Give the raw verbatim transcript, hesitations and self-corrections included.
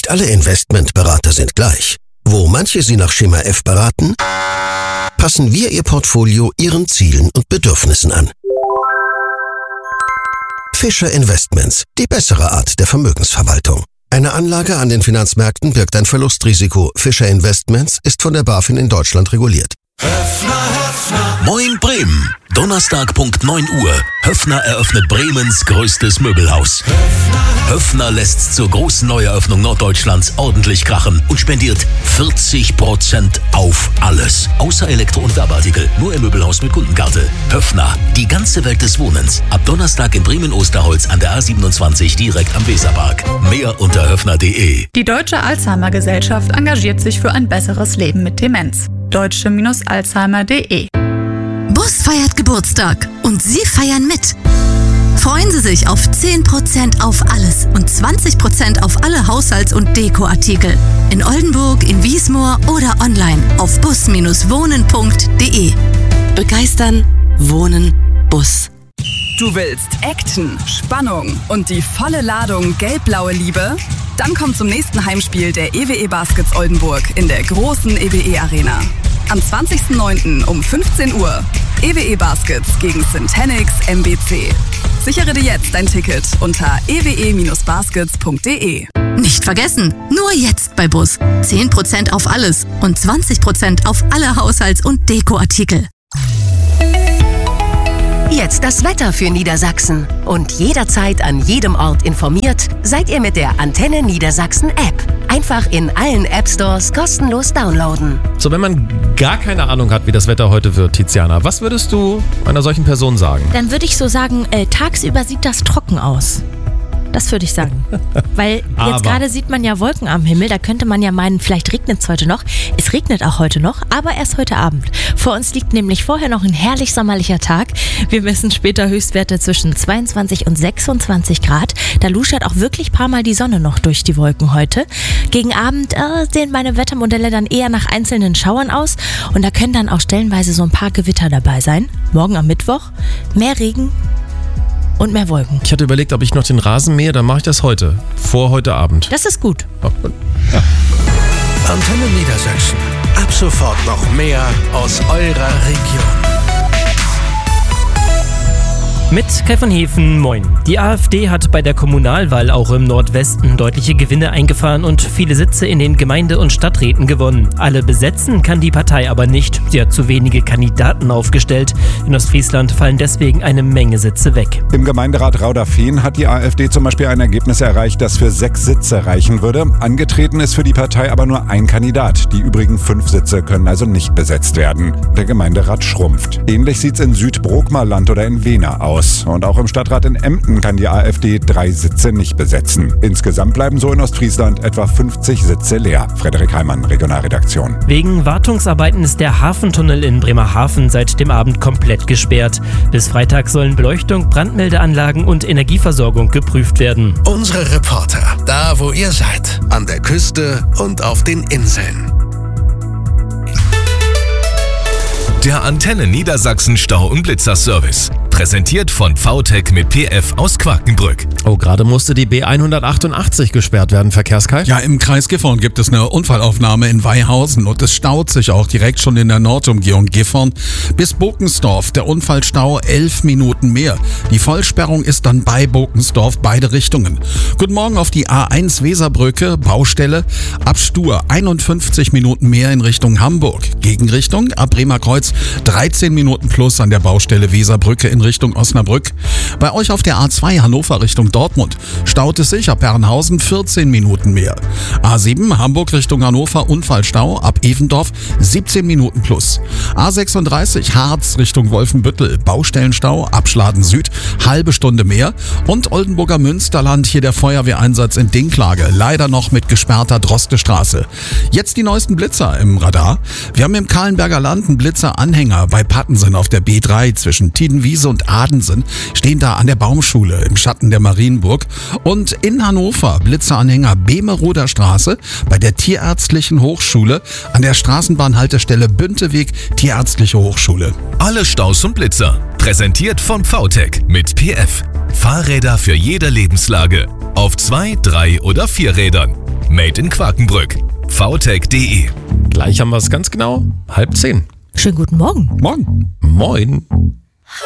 Nicht alle Investmentberater sind gleich. Wo manche Sie nach Schema F beraten, passen wir Ihr Portfolio Ihren Zielen und Bedürfnissen an. Fischer Investments, die bessere Art der Vermögensverwaltung. Eine Anlage an den Finanzmärkten birgt ein Verlustrisiko. Fischer Investments ist von der BaFin in Deutschland reguliert. Höffner, Höffner. Moin Bremen. Donnerstag Punkt neun Uhr. Höffner eröffnet Bremens größtes Möbelhaus. Höffner, Höffner lässt zur großen Neueröffnung Norddeutschlands ordentlich krachen und spendiert vierzig Prozent auf alles. Außer Elektro- und Werbeartikel. Nur im Möbelhaus mit Kundenkarte. Höffner, die ganze Welt des Wohnens. Ab Donnerstag in Bremen-Osterholz an der A siebenundzwanzig direkt am Weserpark. Mehr unter höffner punkt de. Die Deutsche Alzheimer-Gesellschaft engagiert sich für ein besseres Leben mit Demenz. deutsche Alzheimer punkt de. Bus feiert Geburtstag und Sie feiern mit. Freuen Sie sich auf zehn Prozent auf alles und zwanzig Prozent auf alle Haushalts- und Dekoartikel. In Oldenburg, in Wiesmoor oder online auf bus wohnen punkt de. Begeistern, Wohnen, Bus. Du willst Action, Spannung und die volle Ladung gelb-blaue Liebe? Dann komm zum nächsten Heimspiel der E W E Baskets Oldenburg in der großen E W E Arena. Am zwanzigsten neunten um fünfzehn Uhr. E W E Baskets gegen Syntanix M B C. Sichere dir jetzt dein Ticket unter e w e baskets punkt de. Nicht vergessen, nur jetzt bei Bus. zehn Prozent auf alles und zwanzig Prozent auf alle Haushalts- und Dekoartikel. Jetzt das Wetter für Niedersachsen. Und jederzeit an jedem Ort informiert, seid ihr mit der Antenne Niedersachsen App. Einfach in allen App Stores kostenlos downloaden. So, wenn man gar keine Ahnung hat, wie das Wetter heute wird, Tiziana, was würdest du einer solchen Person sagen? Dann würde ich so sagen, äh, tagsüber sieht das trocken aus. Das würde ich sagen. Weil jetzt gerade sieht man ja Wolken am Himmel, da könnte man ja meinen, vielleicht regnet es heute noch. Es regnet auch heute noch, aber erst heute Abend. Vor uns liegt nämlich vorher noch ein herrlich sommerlicher Tag. Wir messen später Höchstwerte zwischen zweiundzwanzig und sechsundzwanzig Grad. Da luschert auch wirklich ein paar Mal die Sonne noch durch die Wolken heute. Gegen Abend äh, sehen meine Wettermodelle dann eher nach einzelnen Schauern aus. Und da können dann auch stellenweise so ein paar Gewitter dabei sein. Morgen am Mittwoch mehr Regen und mehr Wolken. Ich hatte überlegt, ob ich noch den Rasen mähe, dann mache ich das heute. Vor heute Abend. Das ist gut. Oh, ja. Antenne Niedersachsen. Ab sofort noch mehr aus eurer Region. Mit Kai von Hefen, moin. Die AfD hat bei der Kommunalwahl auch im Nordwesten deutliche Gewinne eingefahren und viele Sitze in den Gemeinde- und Stadträten gewonnen. Alle besetzen kann die Partei aber nicht. Sie hat zu wenige Kandidaten aufgestellt. In Ostfriesland fallen deswegen eine Menge Sitze weg. Im Gemeinderat Rauderfehn hat die AfD zum Beispiel ein Ergebnis erreicht, das für sechs Sitze reichen würde. Angetreten ist für die Partei aber nur ein Kandidat. Die übrigen fünf Sitze können also nicht besetzt werden. Der Gemeinderat schrumpft. Ähnlich sieht's in Südbrookmarland oder in Wena aus. Und auch im Stadtrat in Emden kann die AfD drei Sitze nicht besetzen. Insgesamt bleiben so in Ostfriesland etwa fünfzig Sitze leer. Frederik Heimann, Regionalredaktion. Wegen Wartungsarbeiten ist der Hafentunnel in Bremerhaven seit dem Abend komplett gesperrt. Bis Freitag sollen Beleuchtung, Brandmeldeanlagen und Energieversorgung geprüft werden. Unsere Reporter, da wo ihr seid, an der Küste und auf den Inseln. Der Antenne Niedersachsen Stau- und Blitzerservice. Präsentiert von V T E C mit P F aus Quakenbrück. Oh, gerade musste die B hundertachtundachtzig gesperrt werden, Verkehrskais. Ja, im Kreis Gifhorn gibt es eine Unfallaufnahme in Weihhausen und es staut sich auch direkt schon in der Nordumgehung Gifhorn bis Bokensdorf. Der Unfallstau elf Minuten mehr. Die Vollsperrung ist dann bei Bokensdorf, beide Richtungen. Guten Morgen auf die A eins Weserbrücke, Baustelle. Ab Stur einundfünfzig Minuten mehr in Richtung Hamburg. Gegenrichtung ab Bremerkreuz dreizehn Minuten plus an der Baustelle Weserbrücke in Richtung Osnabrück. Bei euch auf der A zwei Hannover Richtung Dortmund staut es sich ab Herrenhausen vierzehn Minuten mehr. A sieben Hamburg Richtung Hannover Unfallstau ab Evendorf siebzehn Minuten plus. A sechsunddreißig Harz Richtung Wolfenbüttel Baustellenstau ab Schladen Süd halbe Stunde mehr. Und Oldenburger Münsterland hier der Feuerwehreinsatz in Dinklage, leider noch mit gesperrter Drostestraße. Jetzt die neuesten Blitzer im Radar. Wir haben im Kahlenberger Land einen Blitzer-Anhänger bei Pattensen auf der B drei zwischen Tiedenwiese und Adensen, stehen da an der Baumschule im Schatten der Marienburg. Und in Hannover Blitzeranhänger Bemeroder Straße bei der Tierärztlichen Hochschule an der Straßenbahnhaltestelle Bünteweg Tierärztliche Hochschule. Alle Staus und Blitzer. Präsentiert von V T E C mit P F. Fahrräder für jede Lebenslage. Auf zwei, drei oder vier Rädern. Made in Quakenbrück. v tech punkt de. Gleich haben wir es ganz genau. Halb zehn. Schönen guten Morgen. Morgen. Moin.